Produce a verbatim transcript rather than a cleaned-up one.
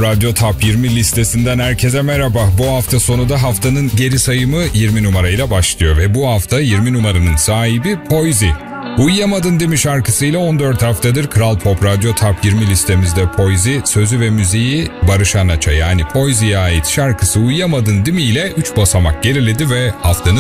Pop Radyo Top yirmi listesinden herkese merhaba. Bu hafta sonu da haftanın geri sayımı yirmi numarayla başlıyor ve bu hafta yirmi numaranın sahibi Poizy. Uyuyamadın değil mi şarkısıyla on dört haftadır Kral Pop Radyo Top yirmi listemizde Poizy, sözü ve müziği Barış Anaç'a yani Poizy'ye ait şarkısı Uyuyamadın değil mi ile üç basamak geriledi ve haftanın